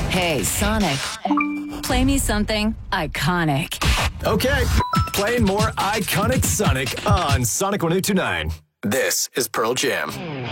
Hey, Sonic. Play me something iconic. Okay, playing more iconic Sonic on Sonic 1029. This is Pearl Jam.